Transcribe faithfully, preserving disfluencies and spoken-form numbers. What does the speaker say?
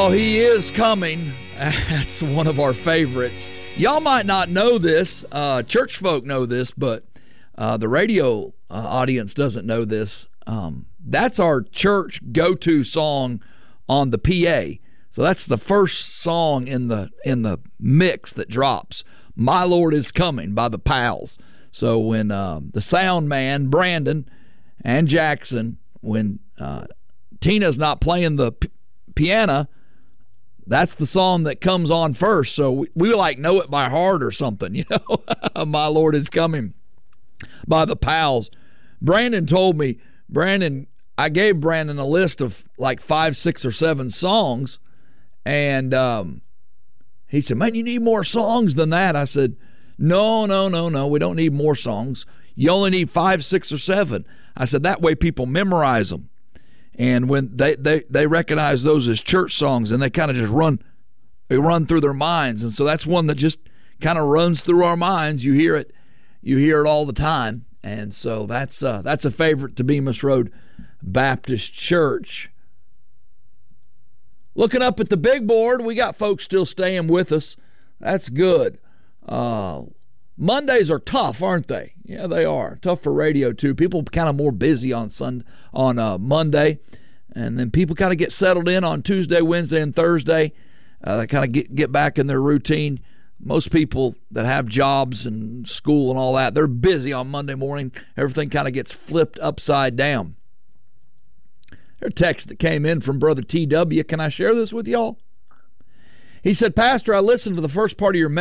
Oh, he is coming. That's one of our favorites. Y'all might not know this. Uh, church folk know this, but uh, the radio uh, audience doesn't know this. Um, that's our church go-to song on the P A. So that's the first song in the in the mix that drops. My Lord is Coming by the Pals. So when um, the sound man, Brandon, and Jackson, when uh, Tina's not playing the p- piano, that's the song that comes on first. So we, we like know it by heart or something, you know. My Lord is Coming by the Pals. Brandon told me, Brandon, I gave Brandon a list of like five, six, or seven songs, and um, he said, man, you need more songs than that. I said, no, no, no, no, we don't need more songs. You only need five, six, or seven. I said, that way people memorize them. And when they, they, they recognize those as church songs, and they kind of just run, they run through their minds. And so that's one that just kind of runs through our minds. You hear it, you hear it all the time. And so that's uh, that's a favorite to Bemis Road Baptist Church. Looking up at the big board, we got folks still staying with us. That's good. Uh, Mondays are tough, aren't they? Yeah, they are. Tough for radio, too. People kind of more busy on Sunday, on uh, Monday, and then people kind of get settled in on Tuesday, Wednesday, and Thursday. Uh, they kind of get, get back in their routine. Most people that have jobs and school and all that, they're busy on Monday morning. Everything kind of gets flipped upside down. There's a text that came in from Brother T W. Can I share this with y'all? He said, Pastor, I listened to the first part of your